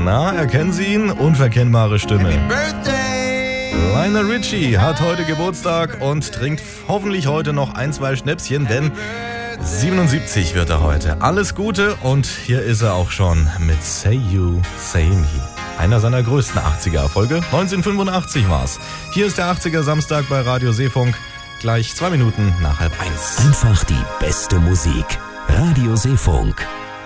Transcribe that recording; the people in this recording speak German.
Na, erkennen Sie ihn? Unverkennbare Stimme. Lionel Richie hat heute Geburtstag und trinkt hoffentlich heute noch 1-2 Schnäpschen, denn 77 wird er heute. Alles Gute und hier ist er auch schon mit Say You, Say Me. Einer seiner größten 80er-Erfolge. 1985 war's. Hier ist der 80er Samstag bei Radio Seefunk. Gleich 2 Minuten nach 12:30. Einfach die beste Musik. Radio Seefunk.